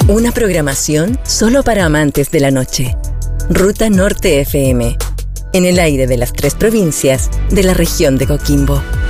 Una programación solo para amantes de la noche. Ruta Norte FM. En el aire de las 3 provincias de la región de Coquimbo.